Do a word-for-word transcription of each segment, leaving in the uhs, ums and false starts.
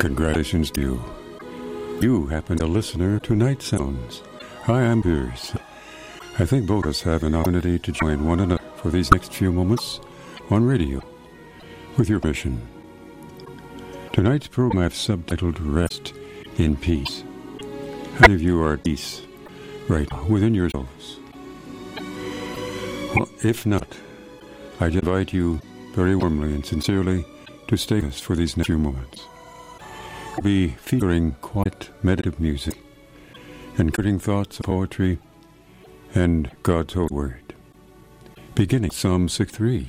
Congratulations to you. You happen to listener to Night Sounds. Hi, I'm Piers. I think both of us have an opportunity to join one another for these next few moments on radio. With your permission. Tonight's program I've subtitled Rest in Peace. How many of you are at peace right now within yourselves? Well, if not, I invite you very warmly and sincerely to stay with us for these next few moments. We'll be featuring quiet meditative music, encouraging thoughts of poetry, and God's holy word. Beginning Psalm sixty-three.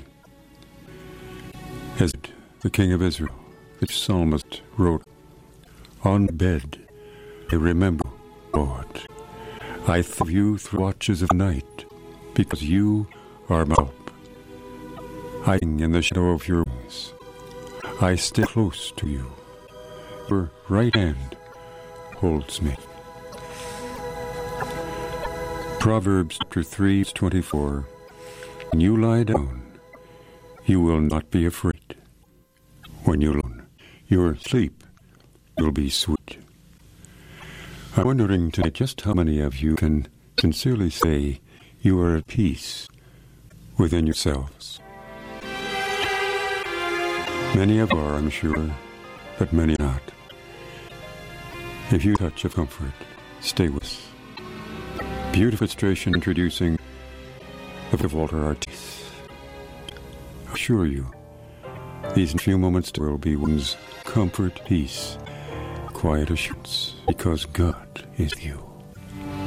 As the King of Israel, the psalmist wrote, "On bed I remember, Lord, I think of you through watches of night, because you are my help. Hiding in the shadow of your wings, I stay close to you. Your right hand holds me." Proverbs chapter three, verse twenty-four. When you lie down, you will not be afraid. When you lie down, your sleep will be sweet. I'm wondering tonight just how many of you can sincerely say you are at peace within yourselves. Many of you are, I'm sure, but many not. If you touch of comfort, stay with us. Beautiful illustration introducing the book of Walter Artis. I assure you, these few moments will be one's comfort, peace, quiet assurance, because God is with you.